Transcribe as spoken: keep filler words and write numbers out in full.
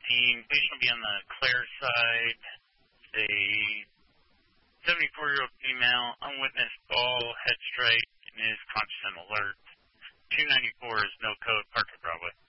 fifteen. Patient will be on the Claire side. A seventy-four-year-old female, unwitnessed fall, head straight, and is conscious and alert. two ninety-four is no code, Parker Broadway.